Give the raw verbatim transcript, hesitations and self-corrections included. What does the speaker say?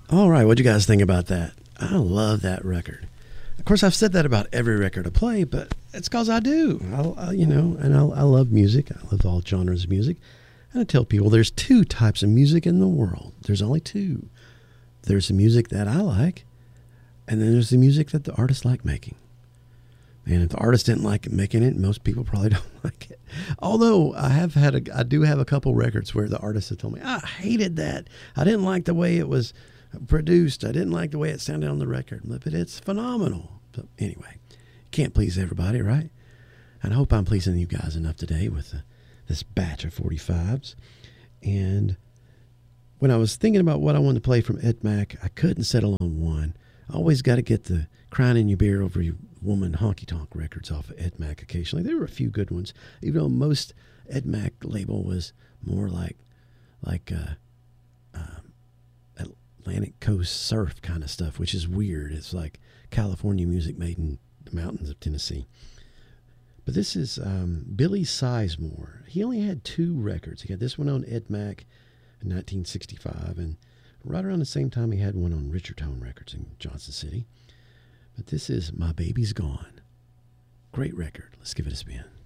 All right, what'd you guys think about that? I love that record. Of course, I've said that about every record I play, but it's because I do. I, I, you know, and I, I love music. I love all genres of music. And I tell people there's two types of music in the world. There's only two. There's the music that I like, and then there's the music that the artists like making. And if the artist didn't like making it, most people probably don't like it. Although I have had a, I do have a couple records where the artists have told me, I hated that. I didn't like the way it was produced. I didn't like the way it sounded on the record, but it's phenomenal. So anyway, can't please everybody, right? And I hope I'm pleasing you guys enough today with uh, this batch of forty-fives. And when I was thinking about what I wanted to play from Ed Mack, I couldn't settle on one. I always got to get the Crying in Your Beer Over Your Woman honky tonk records off of Ed Mack occasionally. There were a few good ones, even though most Ed Mack label was more like like uh, uh, Atlantic Coast surf kind of stuff, which is weird. It's like California music made in the mountains of Tennessee. But this is um, Billy Sizemore. He only had two records. He had this one on Ed Mack in nineteen sixty-five, and right around the same time he had one on Richard Tone Records in Johnson City. But this is My Baby's Gone. Great record. Let's give it a spin.